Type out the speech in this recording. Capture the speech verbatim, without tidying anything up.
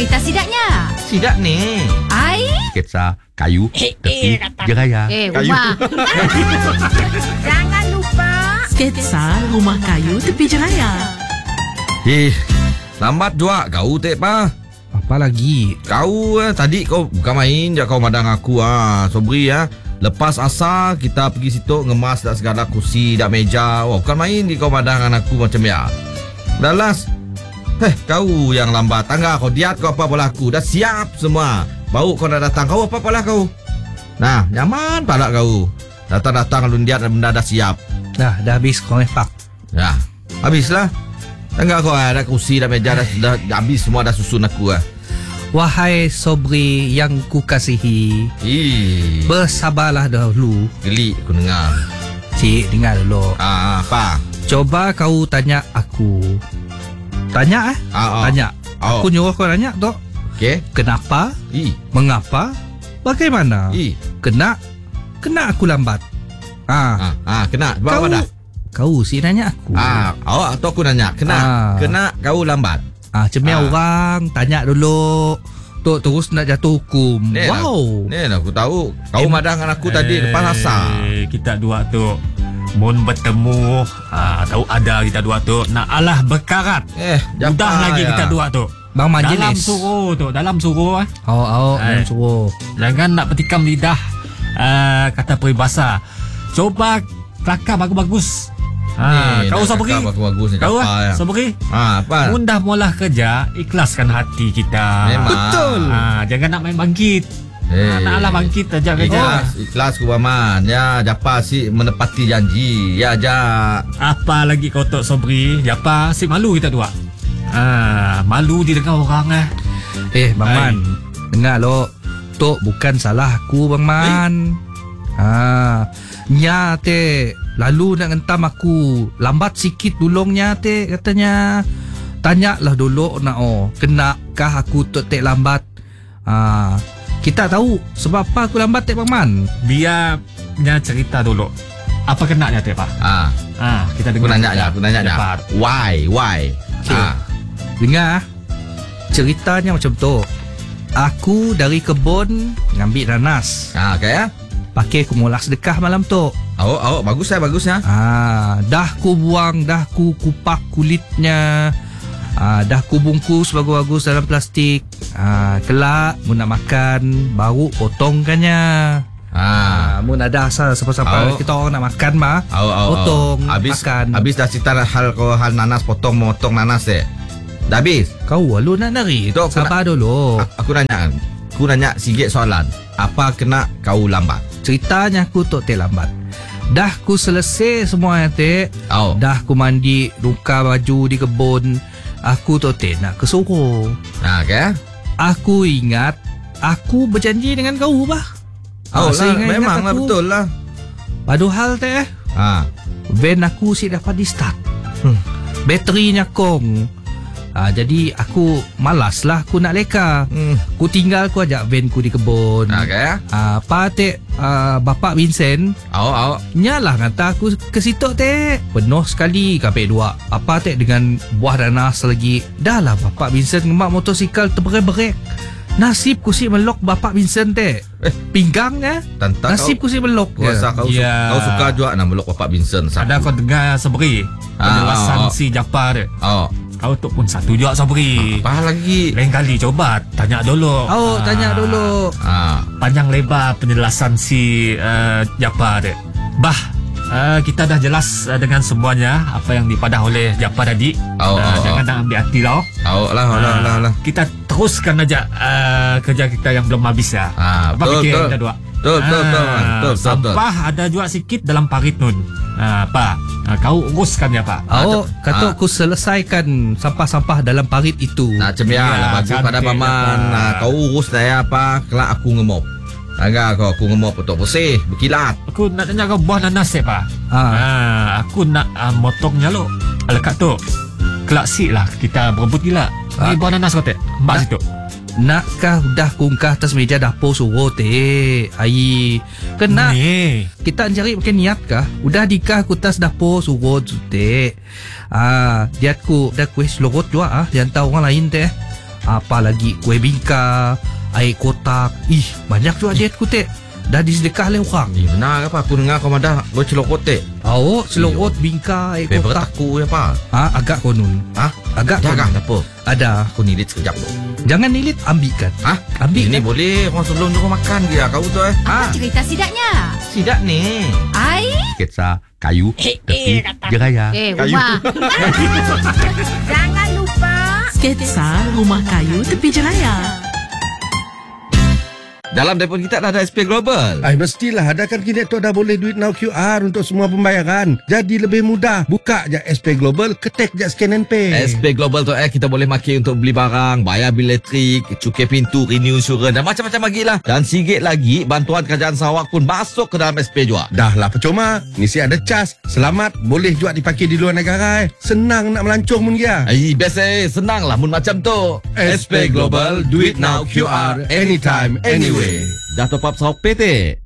cerita sidaknya. Sidak ni. Ai? Sketsa kayu Eh, tepi eh, kata. jeraya. Eh, Kayu. rumah. Jangan lupa. Sketsa rumah kayu tepi jeraya. Eh, lambat juga kau tek pa. Apa lagi? Kau eh, tadi kau bukan main je kau madang aku ah. Sobri ah. Lepas asar kita pergi situ ngemas dak segala kursi dak meja. Wah, bukan main di kau madangan aku macam ya. Dah last. Eh, kau yang lambat. Tangga kau diat kau apa bola aku. Dah siap semua. Baru kau dah datang. Kau apa pula kau? Nah, nyaman pala kau. Datang-datang lu diat benda dah siap. Dah, dah habis kau ngepak. Ya, habislah. Tangga kau ada kursi dah meja dah, dah, dah habis semua dah susun aku ah. Wahai Sobri yang ku kasihi, Ih, bersabarlah dahulu. geli aku dengar. Cik, dengar dulu. Ah, apa? Coba kau tanya aku. Tanya eh? Ah, ah. Tanya. Oh. Aku nyuruh kau tanya tu. Okey. Kenapa? Ih, Mengapa? Bagaimana? ih. Kena? Kena aku lambat. Ah, Ah, ah, kena. Buat kau apa dah? Kau si nanya aku. Ah, awak atau aku nanya. Kena. Ah. Kena kau lambat. Ah, cemia Ah. orang tanya dulu. Tok terus nak jatuh hukum. Ni lah- Wow. Ni lah aku tahu. Kau madang dengan aku tadi lepas asar. Eh, kita dua tu mun bertemu, ah, tahu ada kita dua tu nak alah berkarat. Eh, Mudah japa lagi ya. kita dua tu. Bang Dalam majlis. suruh tu, dalam suruh ah. Oh, oh, Eh. dalam suruh. Jangan nak petikam lidah uh, kata peribahasa. Coba kelakar bagus-bagus. Ha, Ni, kau dah Sabri. cakap bagus-bagus ni, Kau japa ah, ya. Sabri. Ah, apa? Mun dah mula kerja, ikhlaskan hati kita. Memang. Betul. Ha, jangan nak main bangkit. Eh. Ha, nak alah bangkit aja kerja. Ikhlas, ikhlas ku paman. Ya, japa si menepati janji. Ya, ja. Apa lagi kau Tok Sabri? Apa si malu kita dua. Ha, malu didengar orang ah. Eh, Bang Man. Dengar lo. Tok bukan salah aku, Bang Man. Ha, nya te lalu nak ngentam aku. Lambat sikit dulungnya te katanya. Tanyalah dulu nak oh, kenakah aku tok tek lambat? Ha, kita tahu sebab apa aku lambat tek Bang Man. Biarnya cerita dulu. Apa kenanya teh, Pak? Ah, Ah, kita aku dengar. nanya ya, aku nanya ya. Cepat. Why? Why? Okay. Ah. Dengar. Ceritanya macam tu. Aku dari kebun ngambil nanas. Ah, okey ya. Pakai kumulak sedekah malam tu. Awak, awak bagus ya, bagus ya. Ah, dah ku buang, dah ku kupak kulitnya. Ah, dah ku bungkus bagus-bagus dalam plastik. Ah, kelak mu nak makan, baru potongkannya. Ah. Ah, mu ada asal siapa-siapa Oh. kita orang nak makan mah. Awak, awak. Potong, habis, makan. Habis dah cerita hal kau hal nanas potong memotong nanas eh. Dah habis. Kau walu nak nari. Tok, aku Sabar dulu. A- Aku nanya. Aku nanya sikit soalan. Apa kena kau lambat? Ceritanya aku tok tek lambat. Dah ku selesai semua yang tek. Oh. Dah ku mandi, luka baju di kebun. Aku tok tek nak ke Soro. Nah, okey. Aku ingat aku berjanji dengan kau bah. Oh, Ah, lah, saya ingat- memang ingat lah aku. betul lah. Padahal teh Ah. van aku si dapat di start. Hmm. Baterinya kong. Ah, jadi aku malas lah aku nak leka. Hmm. Ku tinggal ku ajak van ku di kebun. Okey. Ah, pa tek ah, Bapak Vincent Awak, awak. nyalah ngata aku ke situ tek. Penuh sekali kapek dua. Apa tek dengan buah nanas lagi. Dah lah Bapak Vincent ngemak motosikal terberek-berek. Nasib ku si melok Bapak Vincent tek. Eh. Pinggang eh. Tanta Nasib ku si melok. kau rasa kau, su- Ya. kau suka juga nak meluk Bapak Vincent. Ada kau dengar Sabri? Penjelasan Ah, ah, ah. si Japar dia. Oh. Kau tu pun satu juga Sabri. Apa lagi? Lain kali coba tanya dulu. Oh, Ah, tanya dulu. Ah. Panjang lebar penjelasan si uh, Japar dia. Bah, uh, kita dah jelas uh, dengan semuanya apa yang dipadah oleh Japar tadi. Oh, uh, oh, jangan oh. nak ambil hati tau. Awak lah, lah, Ah, lah, lah. Kita teruskan aja uh, kerja kita yang belum habis ya. Ah, Apa betul, fikir betul. kita dua? Betul, betul, betul, Ah, betul, betul, betul. Sampah ada juga sikit dalam parit nun. Ah, apa? Ah, kau uruskan ya, Pak. Ah, Oh, tu- kata ah. aku selesaikan sampah-sampah dalam parit itu. Nak cemia Ya, lah bagus cantik pada paman. dapat. Nah, kau urus saya apa? Kelak aku ngemop. Agak kau aku ngemop betul bersih, berkilat. Aku nak tanya kau buah nanas ya, Pak. Ah. Ah, aku nak uh, motongnya lo. Lekat tu. Kelak sik lah kita berebut gila. Ni Ah. buah nanas kau tak? Mbak Nak- situ. Nakkah dah kungkah atas meja dapur suruh teh. Ai. Kena Ni. kita cari pakai niat kah? Udah dikah ku tas dapur suruh teh. Ah, diatku dah kuih selorot juga ah, diantar orang lain teh. Apa lagi kuih bingka, air kotak. Ih, banyak tu adik aku teh. Dah disedekah oleh orang. Eh, benar ke apa? Aku dengar kau madah gue celok kotek. Oh, selorot bingka, air Favorite kotak. aku ya apa? Ah, agak konun. Hah? Agak Jaga konun. apa? Ada. Aku nilit sekejap tu. Jangan nilit, ambilkan. Hah? Ambil Ini kan? boleh. Orang sebelum tu kau makan dia. Kau tu eh. Apa cerita sidaknya? Sidak ni. Ai? Sketsa kayu tepi jeraya. Eh, Kayu. Umar. Jangan lupa. Sketsa Rumah Kayu Tepi Jeraya. Dalam telefon kita dah ada S P Global. Ay, mestilah. Ada kan kini tu dah boleh duit now Q R untuk semua pembayaran. Jadi lebih mudah. Buka je S P Global, ketek je scan and pay. S P Global tu eh kita boleh makin untuk beli barang, bayar bil elektrik, cukai pintu, renew insurans dan macam-macam lagi lah. Dan sikit lagi bantuan kerajaan Sarawak pun masuk ke dalam S P juga. Dah lah percuma. Mesti ada cas. Selamat. Boleh juga dipakai di luar negara. Eh. Senang nak melancong pun dia. Ai best eh, senang lah mun macam tu. S P Global, do it now Q R, anytime, anywhere. Dah top up Sarawak Pay teh.